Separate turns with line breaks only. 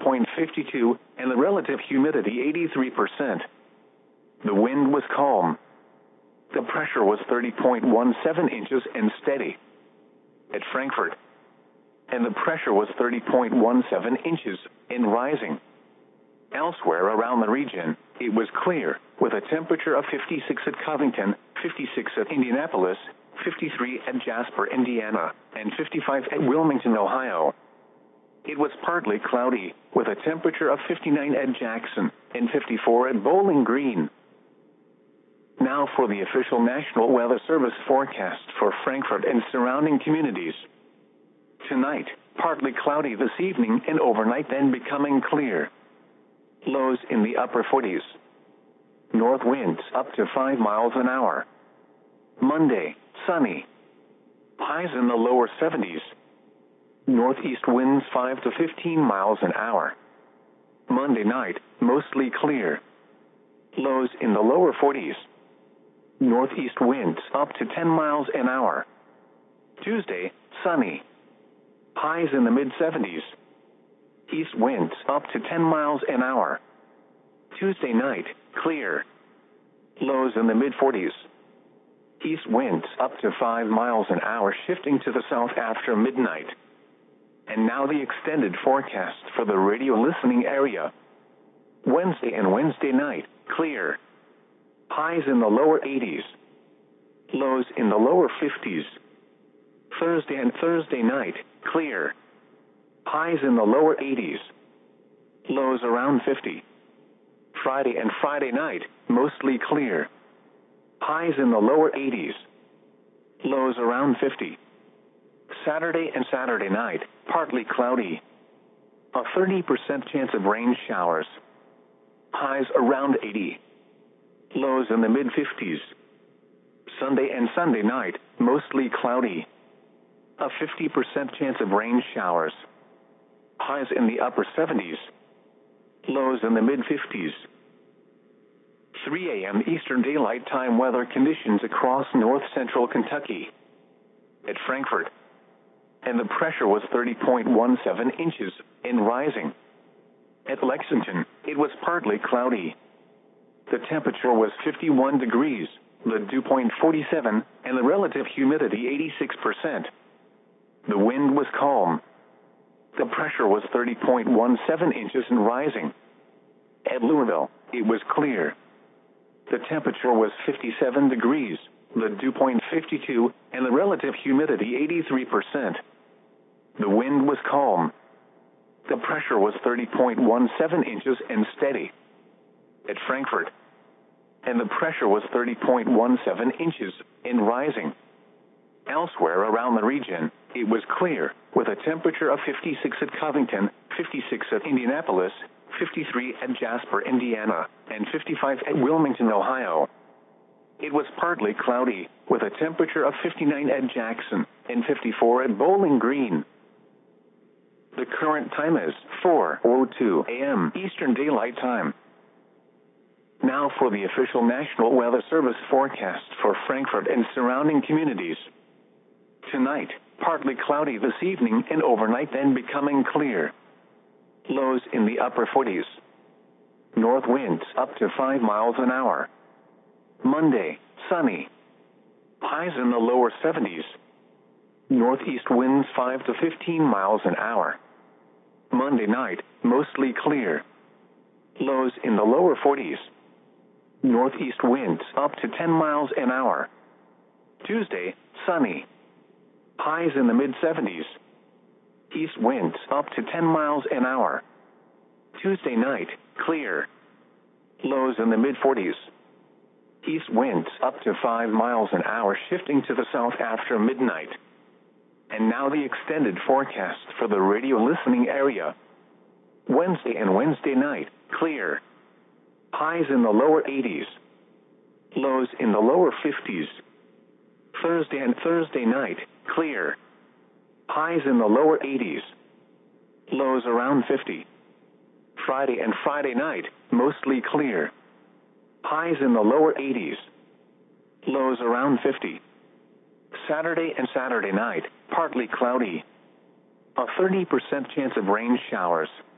point 52, and the relative humidity 83%. The wind was calm. The pressure was 30.17 inches and steady. At Frankfurt. And the pressure was 30.17 inches and rising. Elsewhere around the region, it was clear, with a temperature of 56 at Covington, 56 at Indianapolis, 53 at Jasper, Indiana, and 55 at Wilmington, Ohio. It was partly cloudy, with a temperature of 59 at Jackson, and 54 at Bowling Green. Now for the official National Weather Service forecast for Frankfurt and surrounding communities. Tonight, partly cloudy this evening and overnight, then becoming clear. Lows in the upper 40s. North winds up to 5 miles an hour. Monday, sunny. Highs in the lower 70s. Northeast winds 5 to 15 miles an hour. Monday night, mostly clear. Lows in the lower 40s. Northeast winds up to 10 miles an hour. Tuesday, sunny. Highs in the mid-70s. East winds up to 10 miles an hour. Tuesday night, clear. Lows in the mid-40s. East winds up to 5 miles an hour, shifting to the south after midnight. And now the extended forecast for the radio listening area. Wednesday and Wednesday night, clear. Highs in the lower 80s. Lows in the lower 50s. Thursday and Thursday night, clear. Highs in the lower 80s. Lows around 50. Friday and Friday night, mostly clear. Highs in the lower 80s. Lows around 50. Saturday and Saturday night, partly cloudy. A 30% chance of rain showers. Highs around 80. Lows in the mid-50s. Sunday and Sunday night, mostly cloudy. A 50% chance of rain showers. Highs in the upper 70s. Lows in the mid-50s. 3 a.m. Eastern Daylight Time weather conditions across north-central Kentucky. At Frankfurt. And the pressure was 30.17 inches and rising. At Lexington, it was partly cloudy. The temperature was 51 degrees, the dew point 47, and the relative humidity 86%. The wind was calm. The pressure was 30.17 inches and rising. At Louisville, it was clear. The temperature was 57 degrees, the dew point 52, and the relative humidity 83%. The wind was calm. The pressure was 30.17 inches and steady. At Frankfurt. And the pressure was 30.17 inches and rising. Elsewhere around the region, it was clear, with a temperature of 56 at Covington, 56 at Indianapolis, 53 at Jasper, Indiana, and 55 at Wilmington, Ohio. It was partly cloudy, with a temperature of 59 at Jackson, and 54 at Bowling Green. The current time is 4:02 a.m. Eastern Daylight Time. Now for the official National Weather Service forecast for Frankfurt and surrounding communities. Tonight, partly cloudy this evening and overnight, then becoming clear. Lows in the upper 40s. North winds up to 5 miles an hour. Monday, sunny. Highs in the lower 70s. Northeast winds 5 to 15 miles an hour. Monday night, mostly clear. Lows in the lower 40s. Northeast winds up to 10 miles an hour. Tuesday, sunny. Highs in the mid-70s. East winds up to 10 miles an hour. Tuesday night, clear. Lows in the mid-40s. East winds up to 5 miles an hour, shifting to the south after midnight. And now the extended forecast for the radio listening area. Wednesday and Wednesday night, clear. Highs in the lower 80s. Lows in the lower 50s. Thursday and Thursday night, clear. Highs in the lower 80s. Lows around 50. Friday and Friday night, mostly clear. Highs in the lower 80s. Lows around 50. Saturday and Saturday night, partly cloudy. A 30% chance of rain showers.